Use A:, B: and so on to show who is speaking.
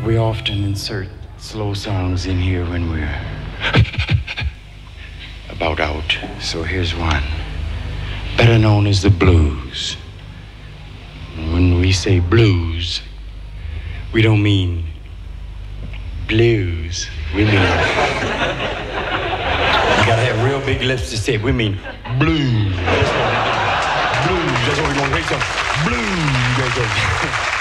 A: We often insert slow songs in here when we're about out. So here's one, better known as the blues. When we say blues, we don't mean blues. We mean, you gotta have real big lips to say it. We mean blues. Blues, that's what we want to make some blues.